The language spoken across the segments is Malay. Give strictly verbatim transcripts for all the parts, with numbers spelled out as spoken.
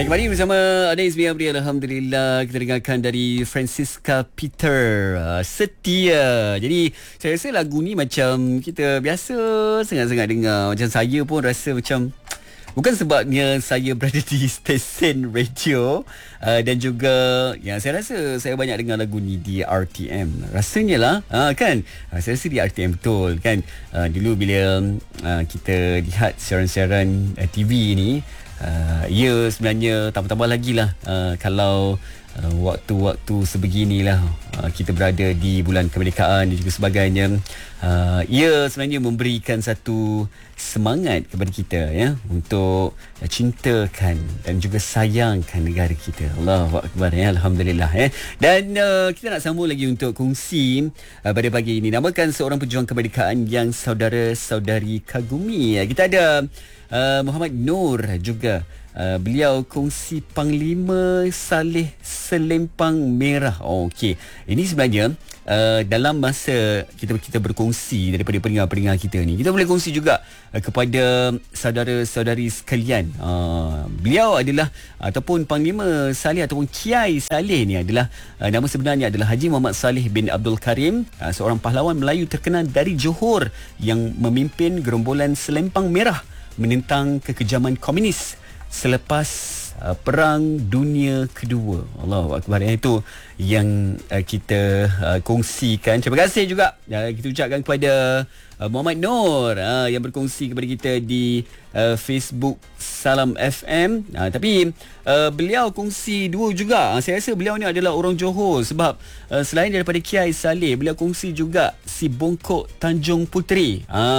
Baik, kembali bersama Ada Ismi Abri. Alhamdulillah, kita dengarkan dari Francisca Peter, uh, Setia. Jadi saya rasa lagu ni macam kita biasa sangat-sangat dengar. Macam saya pun rasa macam, bukan sebabnya saya berada di stesen radio, uh, dan juga yang saya rasa saya banyak dengar lagu ni di R T M. Rasanya lah, uh, kan? Uh, saya rasa di R T M betul, kan? Uh, dulu bila uh, kita lihat siaran-siaran uh, T V ni, uh, ya sebenarnya tambah-tambah lagi lah uh, kalau uh, waktu-waktu sebeginilah uh, kita berada di bulan kemerdekaan dan juga sebagainya. Uh, ia sebenarnya memberikan satu semangat kepada kita, ya, untuk uh, cintakan dan juga sayangkan negara kita. Allahu Akbar, ya. Alhamdulillah, ya. Dan uh, kita nak sambung lagi untuk kongsi uh, pada pagi ini. Namakan seorang pejuang kemerdekaan yang saudara-saudari kagumi. Uh, kita ada uh, Muhammad Noor juga. Uh, beliau kongsi Panglima Saleh Selempang Merah. Oh, okey. Ini sebenarnya uh, dalam masa kita kita berkongsi daripada pendengar-pendengar kita ni, kita boleh kongsi juga uh, kepada saudara-saudari sekalian. Uh, beliau adalah ataupun Panglima Saleh ataupun Kiai Saleh ni adalah uh, nama sebenarnya adalah Haji Muhammad Saleh bin Abdul Karim, uh, seorang pahlawan Melayu terkenal dari Johor yang memimpin gerombolan Selempang Merah menentang kekejaman komunis selepas uh, Perang Dunia Kedua. Allahu Akbar. Itu yang uh, kita uh, kongsikan. Terima kasih juga uh, kita ucapkan kepada uh, Muhammad Noor uh, yang berkongsi kepada kita di uh, Facebook Salam F M. Uh, tapi uh, beliau kongsi dua juga. Uh, saya rasa beliau ni adalah orang Johor sebab uh, selain daripada Kiai Saleh, beliau kongsi juga si Bongkok Tanjung Puteri,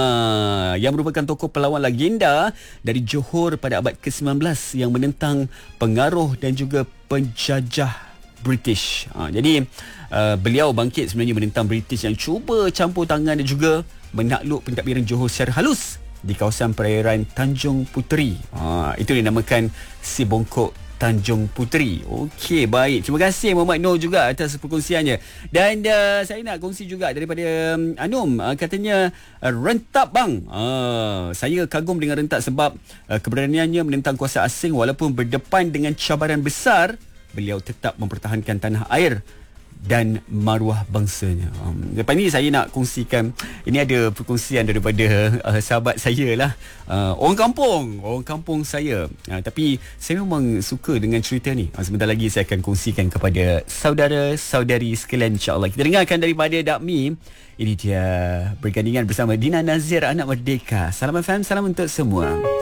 uh, yang merupakan tokoh pahlawan legenda dari Johor pada abad ke sembilan belas yang menentang pengaruh dan juga penjajah British. Ha, jadi uh, beliau bangkit sebenarnya menentang British yang cuba campur tangan dan juga menakluk pentadbiran Johor secara halus di kawasan perairan Tanjung Puteri. Ha, itu dinamakan si Bongkok Tanjung Puteri. Okey, baik. Terima kasih Muhammad Noor juga atas perkongsiannya. Dan uh, saya nak kongsi juga daripada um, Anum. Uh, katanya uh, rentak bang. Uh, saya kagum dengan rentak sebab uh, keberaniannya menentang kuasa asing walaupun berdepan dengan cabaran besar. Beliau tetap mempertahankan tanah air dan maruah bangsanya. Um, lepas ni saya nak kongsikan, ini ada perkongsian daripada uh, sahabat saya lah, uh, orang kampung, orang kampung saya. Uh, tapi saya memang suka dengan cerita ni. Uh, sebentar lagi saya akan kongsikan kepada saudara-saudari sekalian, insya-Allah. Kita dengarkan daripada Dakmi. Ini dia bergandingan bersama Dina Nazir, Anak Merdeka. Salam F M, salam untuk semua.